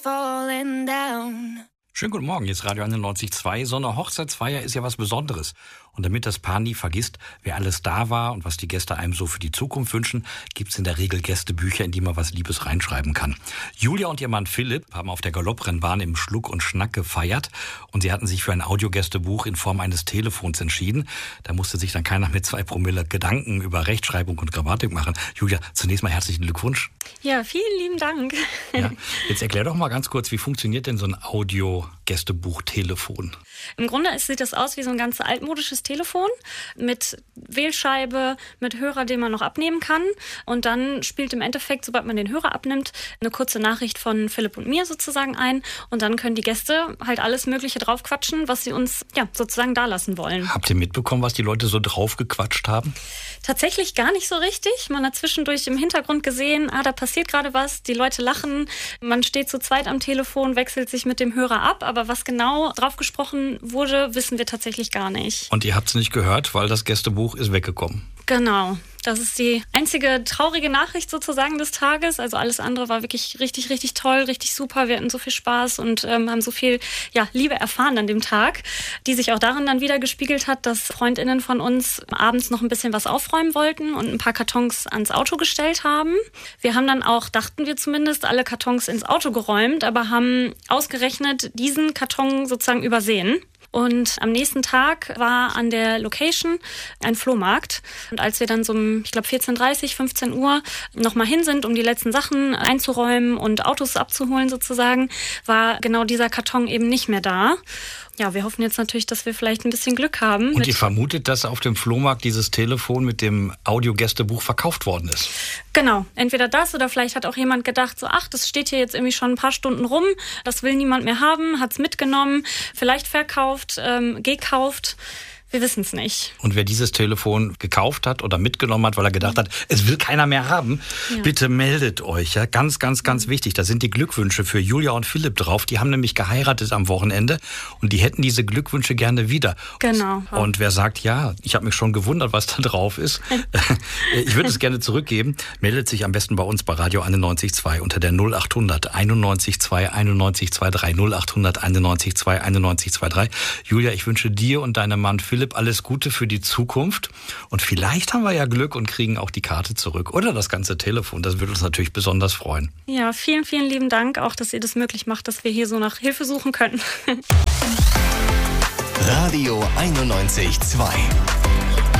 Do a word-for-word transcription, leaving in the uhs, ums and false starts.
falling down. Schönen guten Morgen, jetzt Radio einundneunzig Komma zwei. So eine Hochzeitsfeier ist ja was Besonderes. Und damit das Paar nie vergisst, wer alles da war und was die Gäste einem so für die Zukunft wünschen, gibt's in der Regel Gästebücher, in die man was Liebes reinschreiben kann. Julia und ihr Mann Philipp haben auf der Galopprennbahn im Schluck und Schnack gefeiert und sie hatten sich für ein Audiogästebuch in Form eines Telefons entschieden. Da musste sich dann keiner mit zwei Promille Gedanken über Rechtschreibung und Grammatik machen. Julia, zunächst mal herzlichen Glückwunsch. Ja, vielen lieben Dank. Ja, jetzt erklär doch mal ganz kurz, wie funktioniert denn so ein Audio-Gästebuch-Telefon? Im Grunde sieht das aus wie so ein ganz altmodisches Telefon mit Wählscheibe, mit Hörer, den man noch abnehmen kann. Und dann spielt im Endeffekt, sobald man den Hörer abnimmt, eine kurze Nachricht von Philipp und mir sozusagen ein. Und dann können die Gäste halt alles Mögliche draufquatschen, was sie uns ja sozusagen dalassen wollen. Habt ihr mitbekommen, was die Leute so draufgequatscht haben? Tatsächlich gar nicht so richtig. Man hat zwischendurch im Hintergrund gesehen, ah, da passiert gerade was, die Leute lachen, man steht zu zweit am Telefon, wechselt sich mit dem Hörer ab, aber was genau drauf gesprochen wurde, wissen wir tatsächlich gar nicht. Und ihr habt es nicht gehört, weil das Gästebuch ist weggekommen. Genau. Das ist die einzige traurige Nachricht sozusagen des Tages. Also alles andere war wirklich richtig, richtig toll, richtig super. Wir hatten so viel Spaß und ähm, haben so viel ja, Liebe erfahren an dem Tag, die sich auch darin dann wieder gespiegelt hat, dass FreundInnen von uns abends noch ein bisschen was aufräumen wollten und ein paar Kartons ans Auto gestellt haben. Wir haben dann auch, dachten wir zumindest, alle Kartons ins Auto geräumt, aber haben ausgerechnet diesen Karton sozusagen übersehen. Und am nächsten Tag war an der Location ein Flohmarkt. Und als wir dann so um, ich glaube, vierzehn Uhr dreißig, fünfzehn Uhr nochmal hin sind, um die letzten Sachen einzuräumen und Autos abzuholen sozusagen, war genau dieser Karton eben nicht mehr da. Ja, wir hoffen jetzt natürlich, dass wir vielleicht ein bisschen Glück haben. Und ihr vermutet, dass auf dem Flohmarkt dieses Telefon mit dem Audiogästebuch verkauft worden ist? Genau, entweder das oder vielleicht hat auch jemand gedacht, so ach, das steht hier jetzt irgendwie schon ein paar Stunden rum, das will niemand mehr haben, hat's mitgenommen, vielleicht verkauft, ähm, gekauft. Wir wissen es nicht. Und wer dieses Telefon gekauft hat oder mitgenommen hat, weil er gedacht hat, es will keiner mehr haben, ja. Bitte meldet euch. Ja, ganz, ganz, ganz wichtig. Da sind die Glückwünsche für Julia und Philipp drauf. Die haben nämlich geheiratet am Wochenende und die hätten diese Glückwünsche gerne wieder. Genau. Und wer sagt, ja, ich habe mich schon gewundert, was da drauf ist. Ich würde es gerne zurückgeben. Meldet sich am besten bei uns bei Radio einundneunzig Komma zwei unter der null acht hundert einundneunzig Komma zwei einundneunzig Komma drei null acht hundert einundneunzig Komma zwei einundneunzig Komma drei. Julia, ich wünsche dir und deinem Mann Philipp alles Gute für die Zukunft und vielleicht haben wir ja Glück und kriegen auch die Karte zurück oder das ganze Telefon. Das würde uns natürlich besonders freuen. Ja, vielen, vielen lieben Dank auch, dass ihr das möglich macht, dass wir hier so nach Hilfe suchen können. Radio einundneunzig Komma zwei